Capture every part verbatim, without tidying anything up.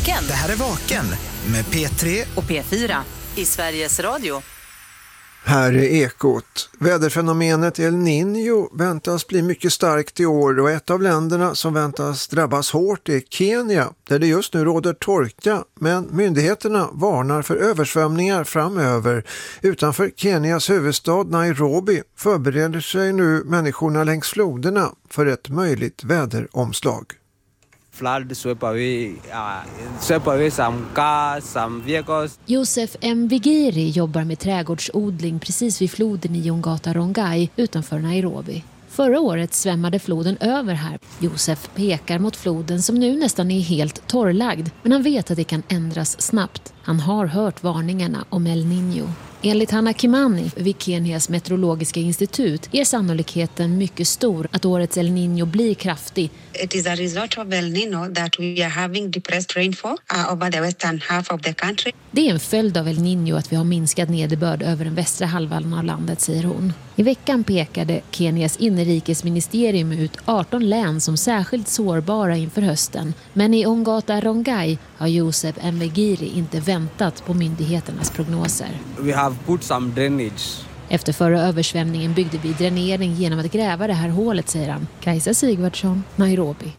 Vaken. Det här är Vaken med P tre och P fyra i Sveriges Radio. Här är Ekot. Väderfenomenet El Niño väntas bli mycket starkt i år och ett av länderna som väntas drabbas hårt är Kenya, där det just nu råder torka, men myndigheterna varnar för översvämningar framöver. Utanför Kenias huvudstad Nairobi förbereder sig nu människorna längs floderna för ett möjligt väderomslag. Flood swept away, uh, swept away some cars, some vehicles. Josef Mvigiri jobbar med trädgårdsodling precis vid floden i Ongata Rongai utanför Nairobi. Förra året svämmade floden över här. Josef pekar mot floden som nu nästan är helt torrlagd, men han vet att det kan ändras snabbt. Han har hört varningarna om El Niño. Enligt Hanna Kimani vid Kenias meteorologiska institut är sannolikheten mycket stor att årets El Niño blir kraftig. It is a result of El Niño that we are having depressed rainfall uh, over the western half of the country. Det är en följd av El Niño att vi har minskad nederbörd över den västra halvan av landet, säger hon. I veckan pekade Kenias inrikesministerium ut arton län som särskilt sårbara inför hösten. Men i Ongata Rongai har Josef Mvigiri inte väntat på myndigheternas prognoser. We have put some drainage. Efter förra översvämningen byggde vi dränering genom att gräva det här hålet, säger han. Kajsa Sigvardsson, Nairobi.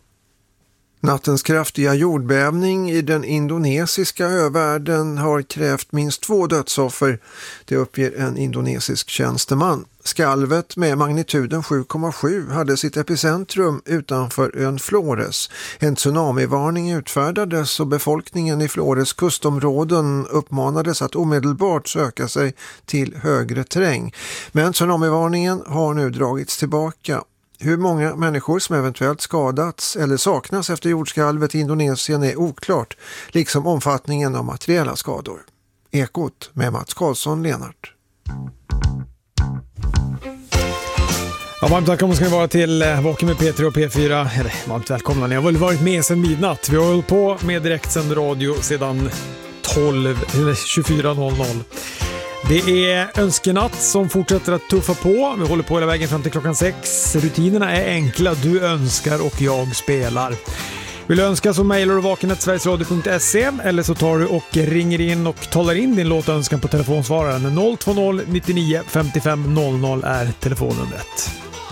Nattens kraftiga jordbävning i den indonesiska övärlden har krävt minst två dödsoffer. Det uppger en indonesisk tjänsteman. Skalvet med magnituden sju komma sju hade sitt epicentrum utanför ön Flores. En tsunamivarning utfärdades och befolkningen i Flores kustområden uppmanades att omedelbart söka sig till högre terräng. Men tsunamivarningen har nu dragits tillbaka. Hur många människor som eventuellt skadats eller saknas efter jordskalvet i Indonesien är oklart, liksom omfattningen av materiella skador. Ekot med Mats Karlsson, Lenart. Ja, varmt välkomna ska ni vara till Vaken med P tre och P fyra. Eller varmt välkomna, ni har väl varit med sedan midnatt. Vi har hållit på med direktsänd radio sedan tolv eller tjugofyra noll noll. Det är önskenatt som fortsätter att tuffa på. Vi håller på hela vägen fram till klockan sex. Rutinerna är enkla. Du önskar och jag spelar. Vill du önska så mejlar du vaken snabel-a sverigesradio punkt se eller så tar du och ringer in och talar in din låtönskan på telefonsvararen. noll två noll nittionio femtiofem noll noll är telefonnumret.